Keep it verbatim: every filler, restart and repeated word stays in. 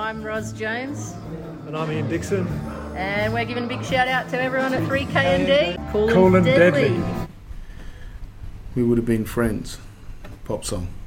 I'm Ros Jones. And I'm Ian Dixon. And we're giving a big shout out to everyone at three K N D. Cool, cool and, and deadly. deadly. We would have been friends. Pop song.